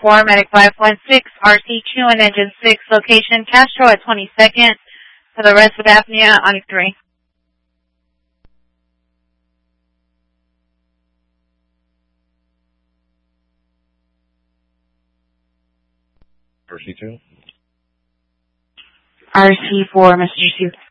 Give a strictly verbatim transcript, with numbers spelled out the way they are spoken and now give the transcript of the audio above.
four, Medic five one six, R C two and Engine six, location Castro at twenty-second, for the rest of apnea on three. R C two? R C four, Mister C